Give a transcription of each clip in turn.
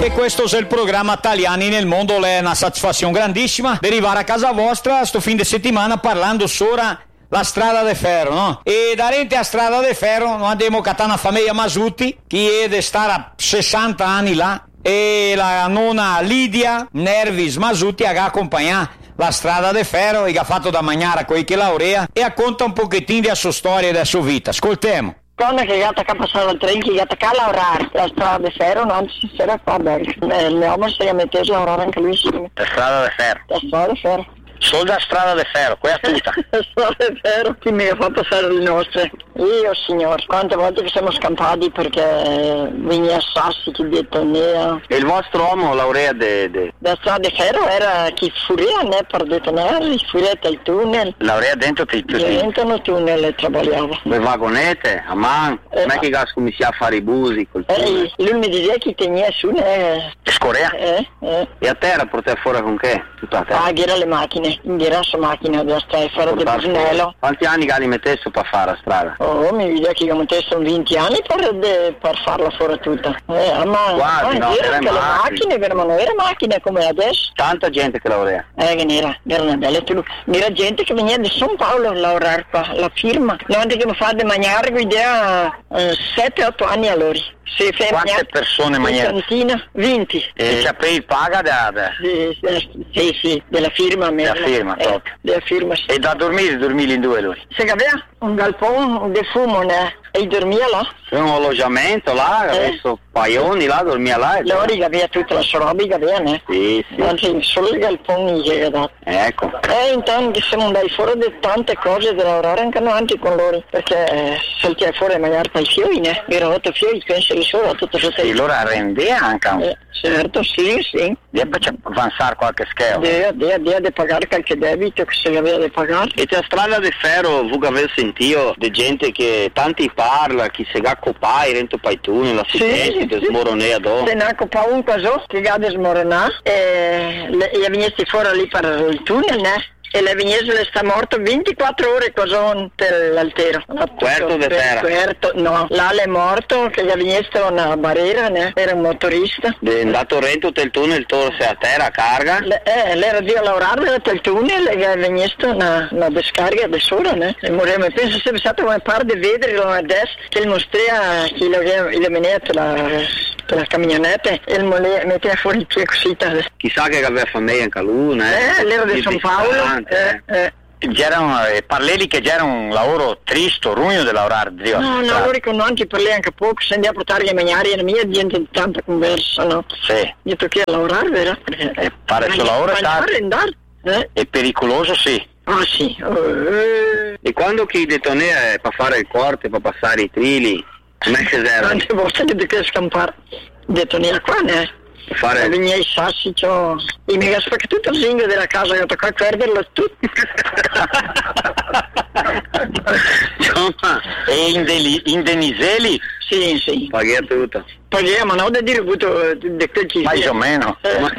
E questo è il programma Italiani nel mondo, è una soddisfazione grandissima di arrivare a casa vostra sto fin di settimana parlando sopra la strada de ferro, no? E da rente a strada de ferro noi abbiamo una famiglia Masutti che è di stare a 60 anni là, e la nonna Lidia Nervis Masutti ha accompagnato la strada de ferro e ha fatto da mangiare a quei che laurea e racconta un pochettino della sua storia e della sua vita. Ascoltiamo. Quando che gatta che passava il treno, che gatta che a lavorare la strada de ferro, non ci sarà qua bene. Il mio uomo si è messo a lavorare anche lui insieme. La strada de ferro. La strada de ferro. Solo la strada de ferro, quella tutta. La strada de ferro, chi mi ha fatto passare le nostre? Io, signor, quante volte che siamo scampati perché veniva a Sassi, chi detonea. E il vostro uomo laurea La strada de ferro era chi furia, ne per detonare, furia del tunnel. laurea dentro Dentro nel tunnel e lavorava. le vagonette, a mano, non è che gas comincia a fare i busi col Lui mi diceva che tenia su, ne... Scorea? E a terra portare fuori con che? Tutta a terra? Ah, che era le macchine, che era la macchina della strada de ferro del Brunello. Quanti anni che li mettesse per fare la strada? Oh, mi diceva che mi sono 20 anni per farla fuori tutta. Ma Quasi, no, era che le macchine, ma non erano macchine come adesso. Tanta gente che laurea. Che era una bella tu. Era gente che veniva di San Paolo a lavorare qua, la firma. Noi che mi fa di mangiare, guidava 7-8 anni allora. Quante persone mangiano? 20. E ci aprì paga Sì, della firma. Della firma, proprio. Della firma, sì. E da dormire in due lui? Se aveva un galpone di fumo, ne? E dormia là. C'era un alloggiamento là, adesso paioni là, dormia là. Loro che aveva tutta la sua roba, che aveva, ne? Sì. Anzi, solo il galpone che aveva dato. Ecco. Intanto siamo andati fuori di tante cose da lavorare anche avanti con loro, perché se ti è fuori magari per i fiori, ne? Era 8 fiori, penso che sono tutto sotto. Sì, loro arrendea anche. Certo, sì. Deve avanzare qualche schema. Deve pagare qualche debito che se aveva da pagare. E la strada de ferro, voi avete sentito di gente che tanti parla, chi se ga copai, rento paituni, la si smoronea dopo. Se ne ha copato un caso, che ga smoronà, e venisse fuori lì per il tunnel, ne? E le vignese sta morto 24 ore così dell'altero. Puerto de terra? No, là è morto, che gli vignese una barriera, ne? Era un motorista. È andato rento del tunnel, torse a terra, carga? L'era di lavorare del tunnel e gli vignese una descarica da sola, ne? E moreva, penso sia stato come par di vedere a destra, che il mostrea, che il meneto la camionetta e il metteva fuori il piede così. Chissà che aveva famiglia anche lui, ne? L'era di San Paolo. C'erano parleri che c'era un lavoro triste, rugno di lavorare, zio. No, loro con noi ci parli anche poco, se andiamo a portare gli mangiare, la mia gente di tanta conversa, no? Sì. Io tocchi a lavorare, vero? Fare il suo lavoro è pericoloso, sì. Ah, sì. E quando chi detonea per fare il corte, per passare i trili, come si serve? Tante volte che devi scampare, detonea qua, ne? Fare... Veniva i sassi, i mega tutto il zingo della casa, che tocca a perderlo tutto. Insomma, e indeniseli? Sì. Paghi tutto? Paghiamo, no, da dire avuto mais o meno.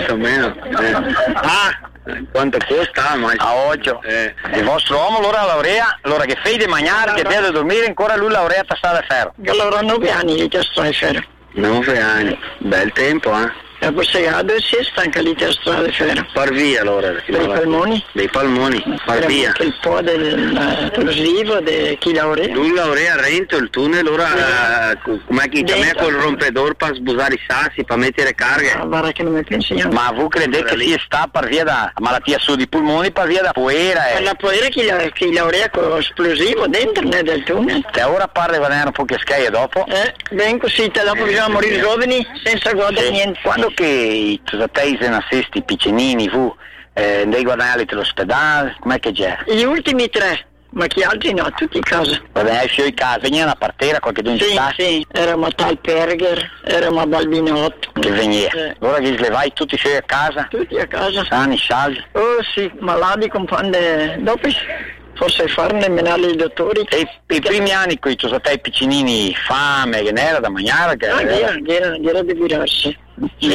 Quanto costa? A oggi. Il vostro uomo allora laurea, allora che fai di mangiare, che deve dormire, ancora lui laurea a strada de ferro? Che lavora 9 anni che strada de ferro. 9 anni, bel tempo, E poi si è stanca lì a strada de ferro. Par via allora. Dei polmoni? Dei polmoni, par via. Il po' dell'esclusivo di chi laurea. Lui laurea a Rento, il tunnel, ora come chi c'è col rompedor per sbusare i sassi, per mettere carghe. Guarda che non mi pensi io. Ma voi credete che si sta per via da malattia su di polmoni, per via da poera? Per la poera chi laurea con esplosivo dentro del tunnel. Te ora parla di vedere un po' che scaie dopo? Ben così, dopo bisogna morire giovani senza godere niente. Quando che i paesi nazisti piccinini, andai guadagnare l'ospedale, com'è che c'è? Gli ultimi 3. Ma chi altri no, tutti in casa. Vabbè, i fiori casa, veniva una partera, qualche d'un Sì, eravamo a Tal Perger, eravamo a Balbinotto. Che veniva. Allora che slevai tutti i fiori a casa? Tutti a casa. Sani, salvi. Oh sì, malati con pande dopo. Forse farne menare i dottori. E i primi anni con i tuoi piccinini, fame, che ne era da mangiare? Era di curarsi. Sì.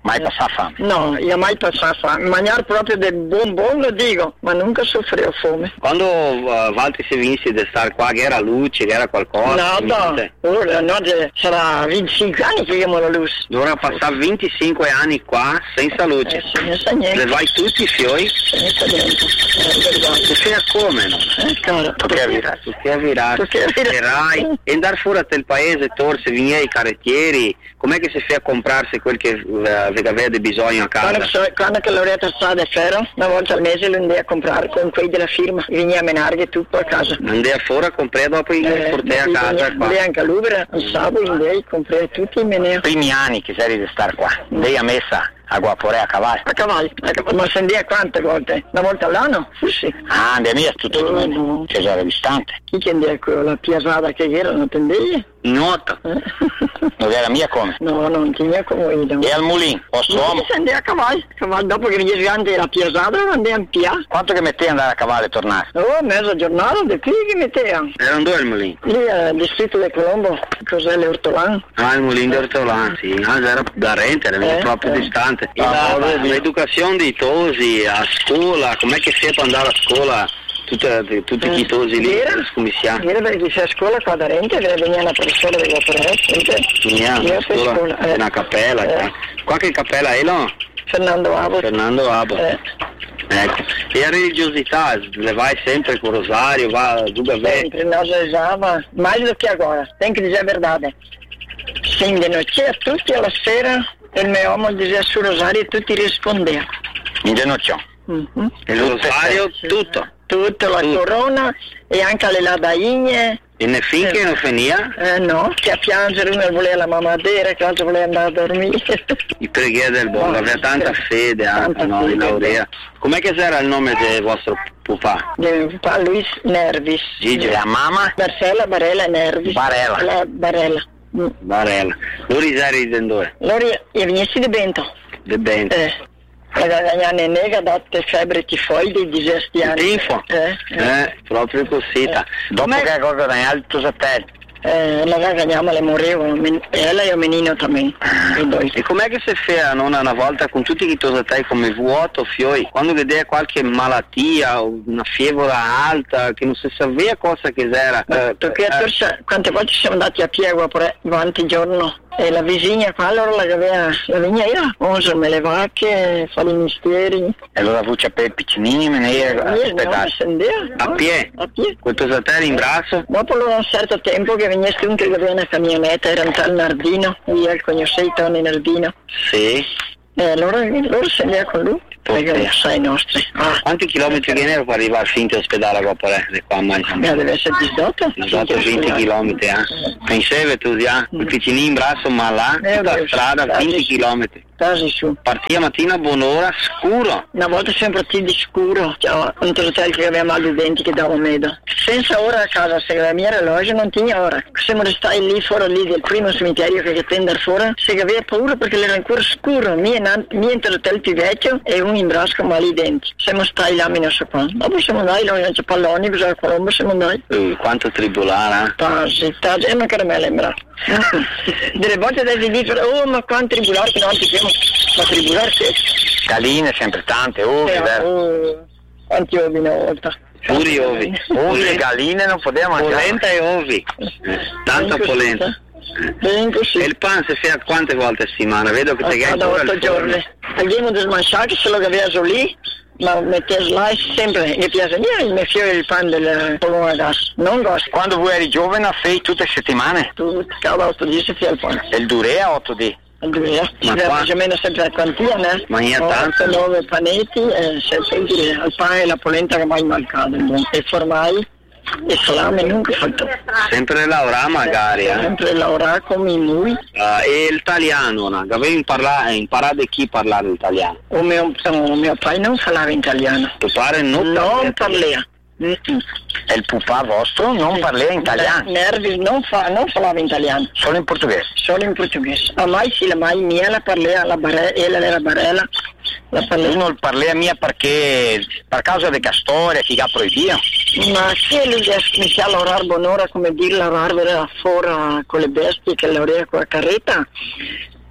Mai passava fame? No, io mai passavo fame. Mangiare proprio del buon lo dico, ma nunca soffrivo fame. Quando Walter si vinse di stare qua, che era luce, che era qualcosa? Ora sarà 25 anni che abbiamo la luce. Dovrà passare 25 anni qua senza luce. Senza niente. Le vai tutti i fiori? Senza niente. Tu sei come, no? Cara, Tu che a virare. E andare fuori dal paese, torse, vieni i carrettieri, com'è che si fa a comprarsi quel che avete bisogno a casa? Quando che l'oretta strada è ferro, una volta al mese lo andai a comprare con quelli della firma, vieni a menarghe tutto a casa. Andai fuori a comprare dopo i portai a casa qua. Andai anche a Lubera, al sabato andai a comprare tutti i meneo. Primi anni che sei di stare qua, andai a messa a Guaporé a cavallo. A cavallo, ma si andai quante volte? Una volta all'anno? Sì. Ah, andai a tutto il giorno, che era distante. Chi che andai con la piazzata che era, non tendevi? Nuoto. Non era mia come? No, non tinha come io. E al mulino? Posso uomo? Si andai a cavallo, dopo che veniva grande la piazzata, andai a Pia. Quanto che metteva andare a cavallo e tornare? Oh, mezza giornata, di qui che metteva. Erano due il mulino? Lì al distretto di Colombo, cos'è l'Ortolan? Ah, il mulino di Ortolan, sì. Era da Rente, era proprio distante. L'educazione dei tosi a scuola, com'è che si è per andare a scuola? Tutti i tosi lì, scommissiani. Era perché c'è a scuola qua da Rente, veniva una professora di Guaporé, veniva a scuola, una cappella. Qualche cappella è no? Fernando Abo. Ecco. E la religiosità, le vai sempre con rosario, va giù da sempre, nós usava, mais do que agora, tem que dizer a verdade. Sim, de noite a tutti alla sera, il mio uomo diceva sul rosario e tutti rispondevano. In genocchio? Il rosario, tutto? Tutto, la corona e anche le ladaine. E ne finché non venia? No, che a piangere uno voleva la mamadera, che l'altro voleva andare a dormire. I preghiere del Bongo, aveva tanta fede anche, no? In Laurea. Com'è che era il nome del vostro papà? Del papà Luis Nervis. Gigi, la mamma? Marcella Barella Nervis. Barella. Barella. Loro eri di dove? Loro venissi di Bento. Di Bento. La nega ha dato febbre tifoide di 10 anni. Tifo? Proprio così. Dopo che ha cosa nei altri satelliti? La ragazza le morevano, e lei è un menino también. E com'è che si fa una volta con tutti i tosatei come vuoto, fioi, quando vedeva qualche malattia o una fievola alta che non si sapeva cosa che era? Perché quante volte siamo andati a piedi avanti giorno e la vicina qua allora la vigna era 11 le vacche, fa i misteri. E allora vuoi per piccinini me ne a piedi? A piedi. Con tosatei in braccio? Dopo un certo tempo che venisse un che aveva una camionetta, era un tal Nardino, io il conoscevo Tony Nardino. Sì. Allora loro si andava con lui, perché sai nostri. Quanti chilometri viene per arrivare fin all'ospedale a Guaporé? Deve essere 18. 20 chilometri, Pensavi tu, il piccinino in braccio, ma là, la strada, 20 chilometri. Quasi su. Partia mattina a buon'ora, scuro. Una volta sempre partito di scuro, un trotello che aveva mal di denti che dava medo. Senza ora a casa, se la mia relogio non tinha ora. Siamo restati lì fuori lì del primo cimitero che tende fuori, se aveva paura perché era ancora scuro. Mio trotello più vecchio e un in brasco mal di denti. Siamo stati là meno so qua. Dopo siamo andati, non c'è palloni, bisogna Colombo, siamo andati. Quanto tribulare, e non che me lembra. Delle volte devi dire, ma quanto tribulare che non ti chiamo. Ma tribulare che? Galline sempre tante, ovi, vero? Quanti ovi una volta? Puri ovi. Ovi e galline non potevamo mangiare. Polenta e ovi. Tanta polenta. E il pan si fa quante volte a settimana? Vedo che ti gai da 8 giorni. Abbiamo smasciato se lo avevo lì, ma metteva là sempre. Mi piace mi fiore il pan del polone a gas. Non gas. Quando voi eri giovane fai tutte le settimane? Cada 8 giorni si fa il pan. E il durea 8 giorni? Ma più o meno sempre la quantia, né? Ma io tanto. 9 panetti e 7 il pane e la polenta che mai mancato. E formai e salame nunca fatto. Sempre lavorare magari, Sempre lavorare come i muri. E l'italiano, no? Avevi imparato da chi parlare l'italiano? O mio padre non parlava italiano. Tuo padre non parlava. E il papà vostro non parla in italiano? Nervis non parlava in italiano. Solo in portoghese? Solo in portoghese. A mai sì, la mai mia la parlava, ella era Barella. Io non parla mia perché per causa della storia che ha proibito. Ma se lui iniziava a lavorare buon'ora, come dire, lavorare fuori con le bestie che lavorava con la carretta,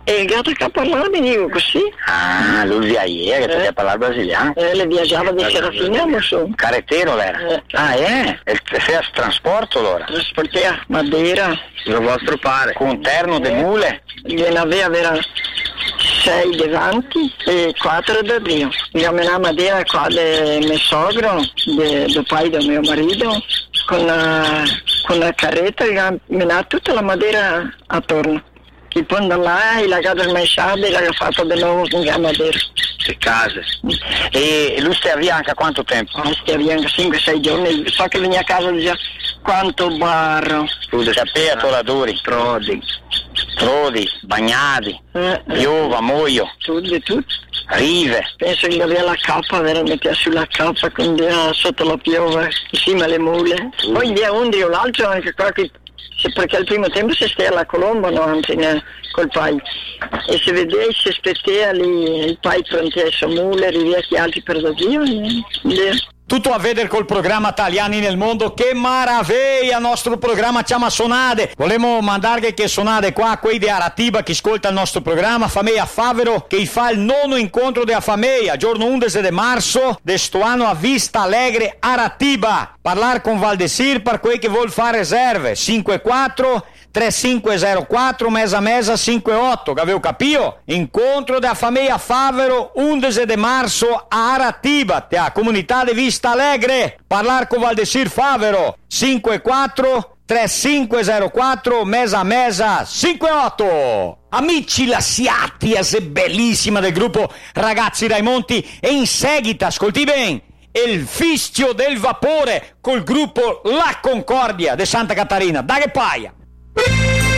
E il gatto che ha parlato, mi dico così. Ah, lui via ieri, che parla brasiliano. Le viaggiava di Serafina, non so. Carretero l'era. Ah, E sei a trasporto allora? Trasportea Madeira. Il vostro padre. Con un terno de mule? Gliene aveva 6 davanti e 4 da Dio. Mi amena Madeira qua del mio sogro, del pai del mio marito, con la carretta e amena tutta la Madeira attorno. E poi da là e la casa smanciata e l'ha fatto di nuovo con la Madeira. Che case. E lui stia via anche a quanto tempo? Stia via anche 5-6 giorni. So che veniva a casa e diceva quanto barro. Tu sapeva toladori? Trodi, bagnati, piova, muoio. Tutto. Rive. Penso che aveva la cappa, veramente sulla cappa, quindi sotto la piova, insieme alle mule. Poi il dia un dia l'altro anche qua che perché al primo tempo si stia alla Colombo, no, anzi, col pai. E se vedete, si aspettava lì, il pai pronti a sua mule, rivia chi altri per da Dio. Tutto a vedere col programma Italiani nel Mondo. Che maraviglia, nostro programma chiama Sonade. Volemo mandare che Sonade qua a quei di Aratiba che ascolta il nostro programma Fameia Favero che fa il nono incontro della Fameia giorno 11 di marzo de sto anno a Vista Alegre Aratiba. Parlar con Valdesir per quei che vuol fare riserve 54 3504 mesa 58, che avevo capito? Incontro della Fameia Favero 11 di marzo a Aratiba, a comunità di Vista Alegre. Parlar con Valdesir Favero 54 3504 mesa 58. Amici lasciati a se bellissima del gruppo Ragazzi Raimonti e in seguito ascolti bene il fischio del vapore col gruppo La Concordia de Santa Catarina. Dai che paia!